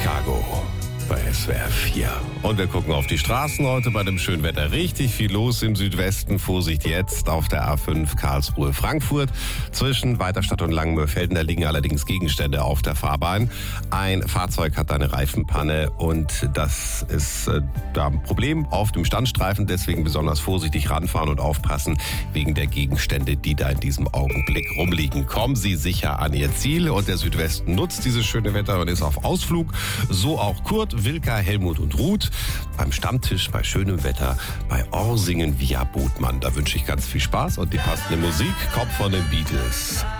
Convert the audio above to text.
Chicago bei SWR 4. Und wir gucken auf die Straßen heute bei dem schönen Wetter. Richtig viel los im Südwesten. Vorsicht jetzt auf der A5 Karlsruhe-Frankfurt. Zwischen Weiterstadt und Langenmöhrfelden, da liegen allerdings Gegenstände auf der Fahrbahn. Ein Fahrzeug hat eine Reifenpanne und das ist da ein Problem auf dem Standstreifen. Deswegen besonders vorsichtig ranfahren und aufpassen wegen der Gegenstände, die da in diesem Augenblick rumliegen. Kommen Sie sicher an Ihr Ziel und der Südwesten nutzt dieses schöne Wetter und ist auf Ausflug. So auch Kurt, Wilka, Helmut und Ruth beim Stammtisch bei schönem Wetter bei Orsingen via Bodmann. Da wünsche ich ganz viel Spaß und die passende Musik kommt von den Beatles.